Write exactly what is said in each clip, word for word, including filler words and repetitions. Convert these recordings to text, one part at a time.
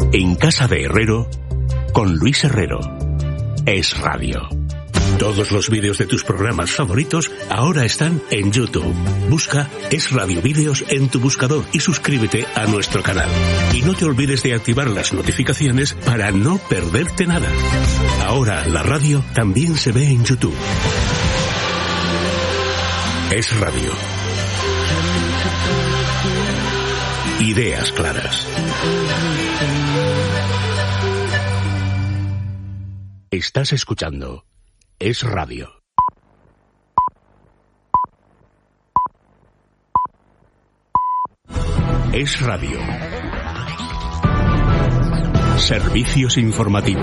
En Casa de Herrero, con Luis Herrero. Es Radio. Todos los vídeos de tus programas favoritos ahora están en YouTube. Busca Es Radio Vídeos en tu buscador y suscríbete a nuestro canal. Y no te olvides de activar las notificaciones para no perderte nada. Ahora la radio también se ve en YouTube. Es Radio. Ideas claras. Estás escuchando Es Radio. Es Radio. Servicios informativos.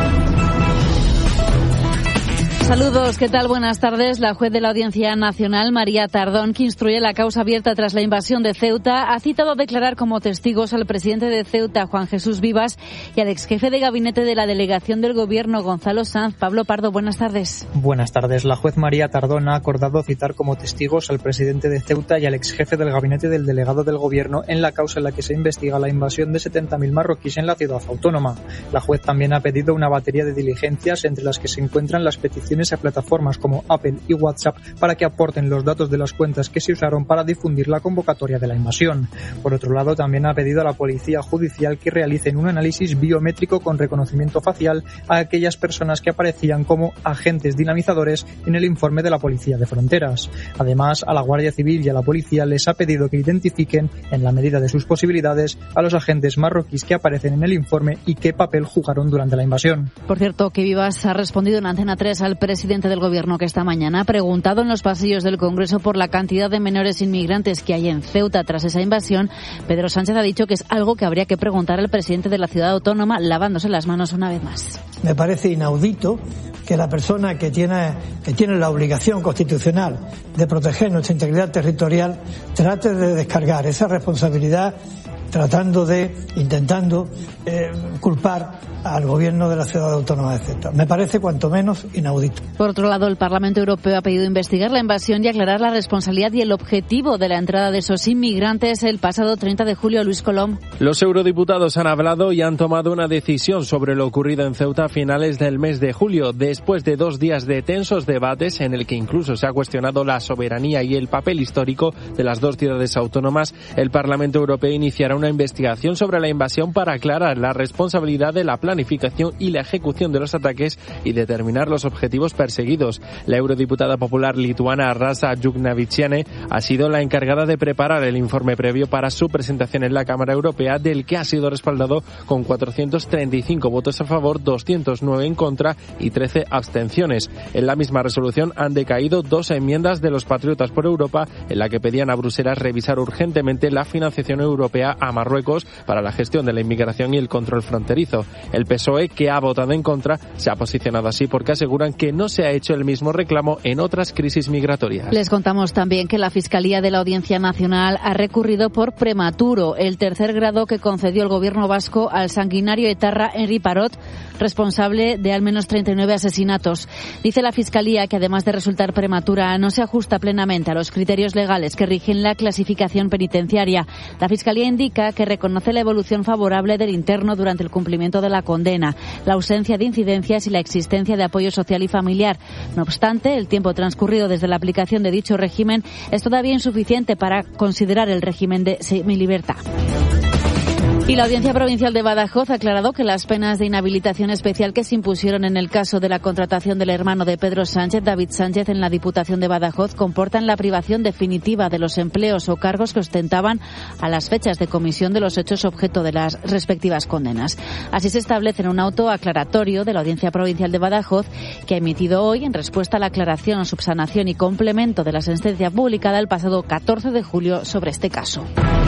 Saludos, ¿qué tal? Buenas tardes. La juez de la Audiencia Nacional, María Tardón, que instruye la causa abierta tras la invasión de Ceuta, ha citado a declarar como testigos al presidente de Ceuta, Juan Jesús Vivas, y al exjefe de gabinete de la delegación del Gobierno, Gonzalo Sanz. Pablo Pardo, buenas tardes. Buenas tardes. La juez María Tardón ha acordado citar como testigos al presidente de Ceuta y al exjefe del gabinete del delegado del Gobierno en la causa en la que se investiga la invasión de setenta mil marroquíes en la ciudad autónoma. La juez también ha pedido una batería de diligencias, entre las que se encuentran las peticiones a plataformas como Apple y WhatsApp para que aporten los datos de las cuentas que se usaron para difundir la convocatoria de la invasión. Por otro lado, también ha pedido a la Policía Judicial que realicen un análisis biométrico con reconocimiento facial a aquellas personas que aparecían como agentes dinamizadores en el informe de la Policía de Fronteras. Además, a la Guardia Civil y a la Policía les ha pedido que identifiquen, en la medida de sus posibilidades, a los agentes marroquíes que aparecen en el informe y qué papel jugaron durante la invasión. Por cierto, que Vivas ha respondido en Antena tres al presidente del Gobierno, que esta mañana ha preguntado en los pasillos del Congreso por la cantidad de menores inmigrantes que hay en Ceuta tras esa invasión. Pedro Sánchez ha dicho que es algo que habría que preguntar al presidente de la ciudad autónoma, lavándose las manos una vez más. Me parece inaudito que la persona que tiene, que tiene la obligación constitucional de proteger nuestra integridad territorial trate de descargar esa responsabilidad tratando de, intentando eh, culpar al gobierno de la ciudad autónoma de Ceuta. Me parece cuanto menos inaudito. Por otro lado, el Parlamento Europeo ha pedido investigar la invasión y aclarar la responsabilidad y el objetivo de la entrada de esos inmigrantes el pasado treinta de julio. Luis Colom. Los eurodiputados han hablado y han tomado una decisión sobre lo ocurrido en Ceuta a finales del mes de julio, después de dos días de tensos debates en el que incluso se ha cuestionado la soberanía y el papel histórico de las dos ciudades autónomas. El Parlamento Europeo iniciará una investigación sobre la invasión para aclarar la responsabilidad de la planificación y la ejecución de los ataques y determinar los objetivos perseguidos. La eurodiputada popular lituana Rasa Juknevičienė ha sido la encargada de preparar el informe previo para su presentación en la Cámara Europea, del que ha sido respaldado con cuatrocientos treinta y cinco votos a favor, doscientos nueve en contra y trece abstenciones. En la misma resolución han decaído dos enmiendas de los Patriotas por Europa, en la que pedían a Bruselas revisar urgentemente la financiación europea a Marruecos para la gestión de la inmigración y el control fronterizo. El P S O E, que ha votado en contra, se ha posicionado así porque aseguran que no se ha hecho el mismo reclamo en otras crisis migratorias. Les contamos también que la Fiscalía de la Audiencia Nacional ha recurrido por prematuro el tercer grado que concedió el gobierno vasco al sanguinario etarra Henri Parot, responsable de al menos treinta y nueve asesinatos. Dice la Fiscalía que, además de resultar prematura, no se ajusta plenamente a los criterios legales que rigen la clasificación penitenciaria. La Fiscalía indica que reconoce la evolución favorable del interno durante el cumplimiento de la condena, la ausencia de incidencias y la existencia de apoyo social y familiar. No obstante, el tiempo transcurrido desde la aplicación de dicho régimen es todavía insuficiente para considerar el régimen de semilibertad. Y la Audiencia Provincial de Badajoz ha aclarado que las penas de inhabilitación especial que se impusieron en el caso de la contratación del hermano de Pedro Sánchez, David Sánchez, en la Diputación de Badajoz, comportan la privación definitiva de los empleos o cargos que ostentaban a las fechas de comisión de los hechos objeto de las respectivas condenas. Así se establece en un auto aclaratorio de la Audiencia Provincial de Badajoz, que ha emitido hoy en respuesta a la aclaración, subsanación y complemento de la sentencia publicada el pasado catorce de julio sobre este caso.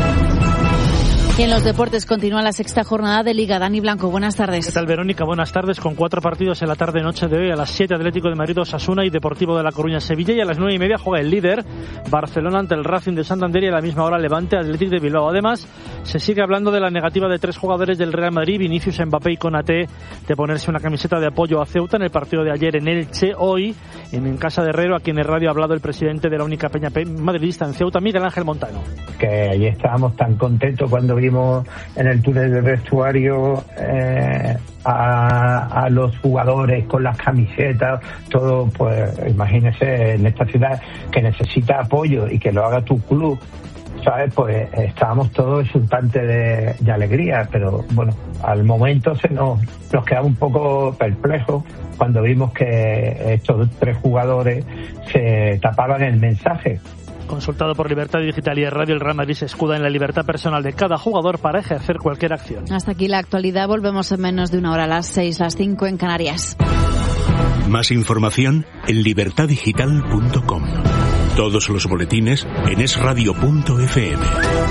Y en los deportes continúa la sexta jornada de Liga. Dani Blanco, buenas tardes. ¿Qué tal, Verónica? Buenas tardes, con cuatro partidos en la tarde-noche de hoy. A las siete, Atlético de Madrid, Osasuna y Deportivo de La Coruña, Sevilla. Y a las nueve y media juega el líder, Barcelona, ante el Racing de Santander. Y a la misma hora, Levante, Atlético de Bilbao. Además, se sigue hablando de la negativa de tres jugadores del Real Madrid, Vinicius, Mbappé y Konaté, de ponerse una camiseta de apoyo a Ceuta en el partido de ayer en Elche. Hoy, en, en Casa de Herrero, aquí en el radio ha hablado el presidente de la única peña madridista en Ceuta, Miguel Ángel Montano. Que allí estábamos tan contentos cuando vimos vimos en el túnel de vestuario eh, a, a los jugadores con las camisetas, todo, pues imagínese en esta ciudad que necesita apoyo y que lo haga tu club, ¿sabes? Pues estábamos todos exultantes de, de alegría, pero bueno, al momento se nos, nos quedaba un poco perplejos cuando vimos que estos tres jugadores se tapaban el mensaje. Consultado por Libertad Digital y Radio, el Real Madrid se escuda en la libertad personal de cada jugador para ejercer cualquier acción. Hasta aquí la actualidad. Volvemos en menos de una hora, a las seis, las cinco en Canarias. Más información en libertad digital punto com. Todos los boletines en es radio punto efe eme.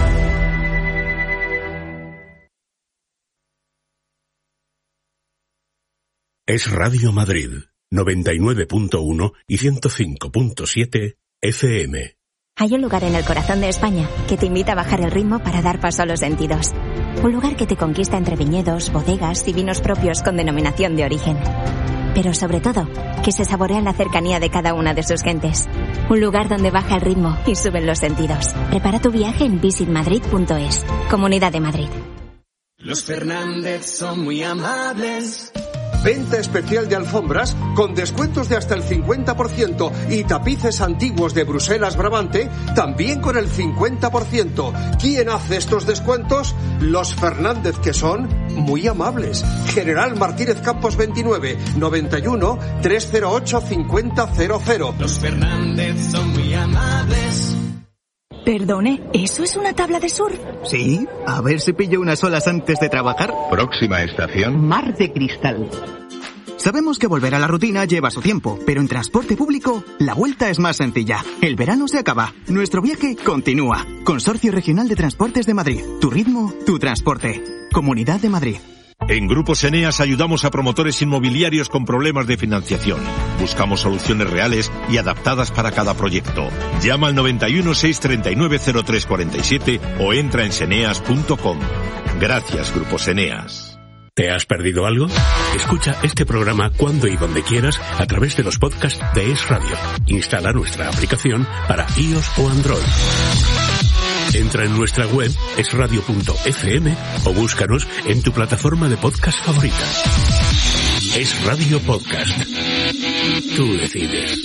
Es Radio Madrid, noventa y nueve punto uno y ciento cinco punto siete efe eme. Hay un lugar en el corazón de España que te invita a bajar el ritmo para dar paso a los sentidos. Un lugar que te conquista entre viñedos, bodegas y vinos propios con denominación de origen. Pero sobre todo, que se saborea la cercanía de cada una de sus gentes. Un lugar donde baja el ritmo y suben los sentidos. Prepara tu viaje en visit madrid punto es. Comunidad de Madrid. Los Fernández son muy amables. Venta especial de alfombras con descuentos de hasta el cincuenta por ciento y tapices antiguos de Bruselas Brabante también con el cincuenta por ciento. ¿Quién hace estos descuentos? Los Fernández, que son muy amables. General Martínez Campos veintinueve, noventa y uno, trescientos ocho, cincuenta cero cero. Los Fernández son muy amables. Perdone, ¿eso es una tabla de surf? Sí, a ver si pillo unas olas antes de trabajar. Próxima estación, Mar de Cristal. Sabemos que volver a la rutina lleva su tiempo, pero en transporte público la vuelta es más sencilla. El verano se acaba, nuestro viaje continúa. Consorcio Regional de Transportes de Madrid. Tu ritmo, tu transporte. Comunidad de Madrid. En Grupos Eneas ayudamos a promotores inmobiliarios con problemas de financiación. Buscamos soluciones reales y adaptadas para cada proyecto. Llama al noventa y uno, seiscientos treinta y nueve, cero tres cuarenta y siete o entra en seneas punto com. Gracias, Grupos Eneas. ¿Te has perdido algo? Escucha este programa cuando y donde quieras a través de los podcasts de Es Radio. Instala nuestra aplicación para iOS o Android. Entra en nuestra web es radio punto efe eme o búscanos en tu plataforma de podcast favorita. Es Radio Podcast. Tú decides.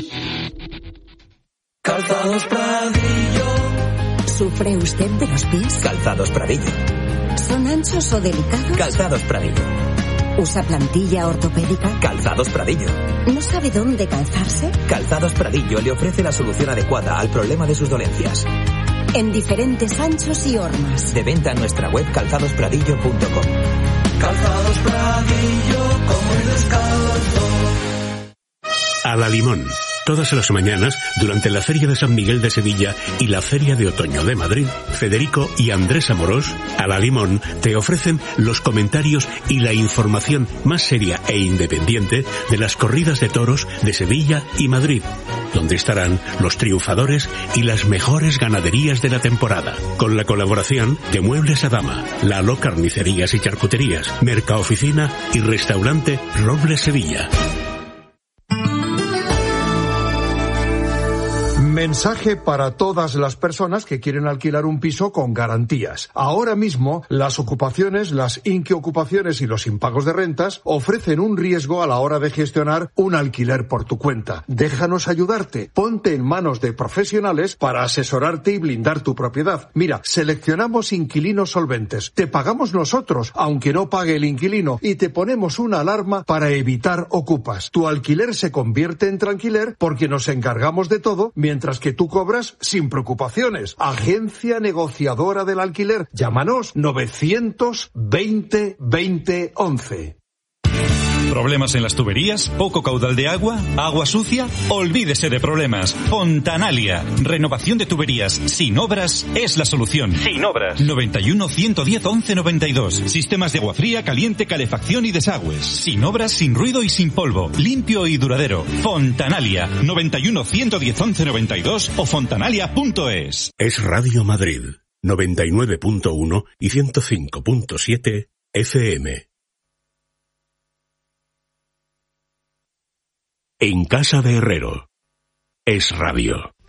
Calzados Pradillo. ¿Sufre usted de los pies? Calzados Pradillo. ¿Son anchos o delicados? Calzados Pradillo. ¿Usa plantilla ortopédica? Calzados Pradillo. ¿No sabe dónde calzarse? Calzados Pradillo le ofrece la solución adecuada al problema de sus dolencias. En diferentes anchos y hormas. De venta en nuestra web calzados pradillo punto com. Calzados Pradillo, como el descalzo. A la Limón. Todas las mañanas, durante la Feria de San Miguel de Sevilla y la Feria de Otoño de Madrid, Federico y Andrés Amorós, a la Limón, te ofrecen los comentarios y la información más seria e independiente de las corridas de toros de Sevilla y Madrid, donde estarán los triunfadores y las mejores ganaderías de la temporada, con la colaboración de Muebles Adama, Lalo Carnicerías y Charcuterías, Mercaoficina y Restaurante Robles Sevilla. Mensaje para todas las personas que quieren alquilar un piso con garantías. Ahora mismo, las ocupaciones, las inquiocupaciones y los impagos de rentas ofrecen un riesgo a la hora de gestionar un alquiler por tu cuenta. Déjanos ayudarte. Ponte en manos de profesionales para asesorarte y blindar tu propiedad. Mira, seleccionamos inquilinos solventes. Te pagamos nosotros, aunque no pague el inquilino, y te ponemos una alarma para evitar ocupas. Tu alquiler se convierte en tranquiler porque nos encargamos de todo, mientras que tú cobras sin preocupaciones. Agencia negociadora del alquiler. Llámanos novecientos veinte veinte once. ¿Problemas en las tuberías? ¿Poco caudal de agua? ¿Agua sucia? Olvídese de problemas. Fontanalia. Renovación de tuberías sin obras es la solución. Sin obras. noventa y uno, ciento diez, once noventa y dos. Sistemas de agua fría, caliente, calefacción y desagües. Sin obras, sin ruido y sin polvo. Limpio y duradero. Fontanalia. noventa y uno, ciento diez, once noventa y dos o fontanalia punto es. Es Radio Madrid. noventa y nueve punto uno y ciento cinco punto siete efe eme. En casa de Herrero. Es Radio.